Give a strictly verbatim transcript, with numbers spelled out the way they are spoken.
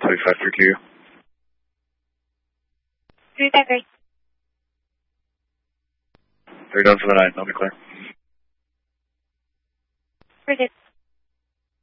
three five three Q. three five three. three down for the nine, I'll be clear.